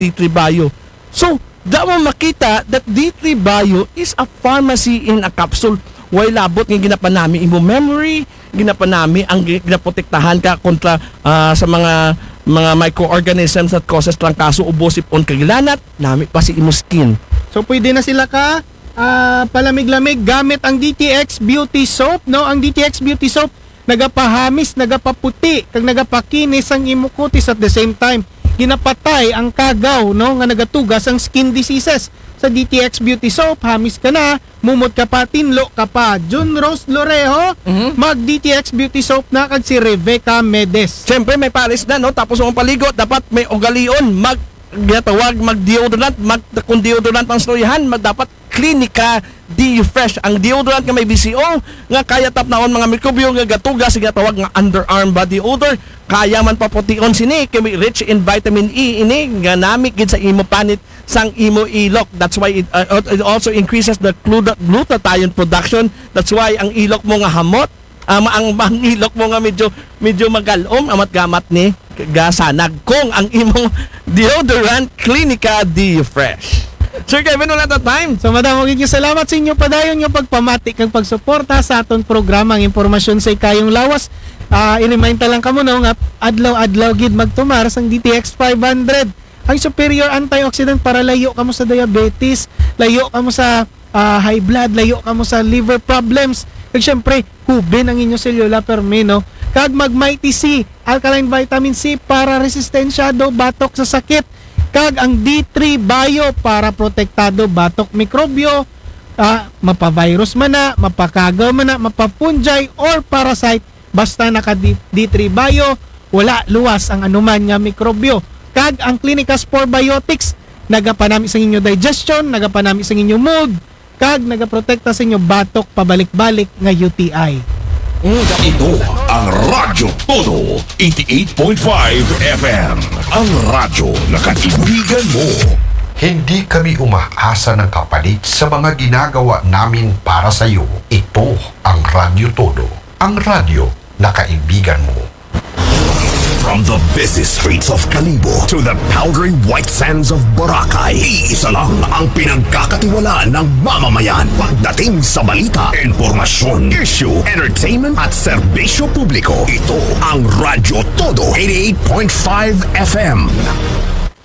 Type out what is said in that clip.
D3 Bio. So, daw makita that D3 Bio is a pharmacy in a capsule. Way labot ng ginapanami imo memory, ginapanami ang ginaprotektahan ka kontra sa mga microorganisms that causes trangkaso, ubo, sipon, kagilanat, nami pa si imo skin. So pwede na sila ka palamig-lamig gamit ang DTX Beauty Soap, no? Ang DTX Beauty Soap nagapahamis, nagapaputi, kag nagapakinis ang imo kutis at the same time ginapatay ang kagaw, no, nga nagatugas ang skin diseases. Sa DTX Beauty Soap, hamis ka na, mumot ka pa, tinlo ka pa. Jun Rose Lorejo, mag DTX Beauty Soap na kag si Rebecca Medes. Siyempre may pares na, no? Tapos ang paligo, dapat may ugalion, mag-deodorant, kung deodorant ang storyahan, dapat Clinica D-Fresh. Ang deodorant nga may BCO, nga kaya tapnaon mga mikrobyo, nga gatugas, nga tawag nga underarm body odor, kaya man papution sini, kaya rich in vitamin E, ini, nga namik gid sa imo panit, sang imo ilok. That's why it also increases the glutathione production. That's why ang ilok mo nga hamot, ang ilok mo nga medyo magalom, amat gamat ni gasanag kung ang imong deodorant Clinica D-Fresh. Sir Kevin, wala na time. So madam, magiging salamat sa inyo padayon yung pagpamati kag pagsuporta sa aton programa. Ang impormasyon sa ikayong lawas. I-remind lang kamo no nga adlaw-adlaw gid magtumar sang DTX 500. Ang superior antioxidant para layo kamo sa diabetes, layo kamo sa high blood, layo kamo sa liver problems. Kag syempre, hubin ang inyong cellular permino. Kag Mighty C, alkaline vitamin C para resistensyado batok sa sakit. Kag ang D3 Bio para protektado batok mikrobyo, mapavirus man na, mapakagaw man na, mapapunjay or parasite, basta naka D3 Bio, wala luwas ang anuman nga mikrobyo. Kag ang Clinica Spore Biotics, nagapanami sa inyo digestion, nagapanami sa inyo mood, kag nagaprotekta sa inyo batok pabalik-balik nga UTI. Ito ang Radyo Todo 88.5 FM. Ang radyo na kaibigan mo. Hindi kami umaasa ng kapalit sa mga ginagawa namin para sa iyo. Ito ang Radyo Todo. Ang radyo na kaibigan mo. From the busy streets of Kalibo to the powdery white sands of Boracay, iisa lang ang pinagkakatiwalaan ng mamamayan. Pagdating sa balita, informasyon, issue, entertainment at serbisyo publiko, ito ang Radyo Todo 88.5 FM.